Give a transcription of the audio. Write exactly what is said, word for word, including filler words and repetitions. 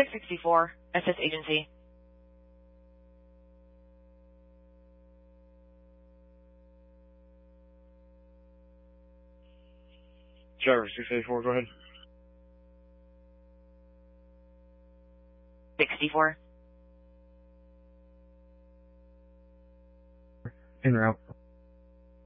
six sixty-four, S S Agency. Driver six eighty-four, go ahead. sixty-four. En route.